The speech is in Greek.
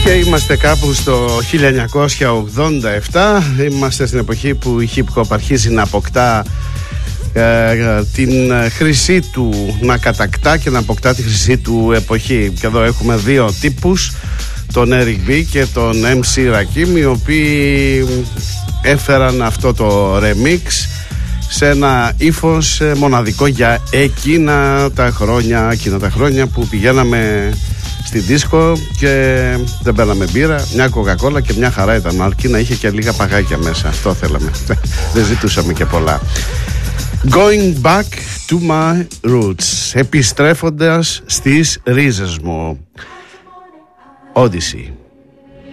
Και είμαστε κάπου στο 1987. Είμαστε στην εποχή που η hip hop αρχίζει να αποκτά την χρυσή του, να κατακτά και να αποκτά τη χρυσή του εποχή. Και εδώ έχουμε δύο τύπους, τον Eric B και τον MC Rakim, οι οποίοι έφεραν αυτό το remix σε ένα ύφος μοναδικό για εκείνα τα χρόνια που πηγαίναμε στη δίσκο και δεν παίρναμε μπύρα, μια κοκακόλα και μια χαρά ήταν, αρκεί να είχε και λίγα παγάκια μέσα. Αυτό θέλαμε. Δεν ζητούσαμε και πολλά. Going back to my roots, επιστρέφοντας στις ρίζες μου. Odyssey.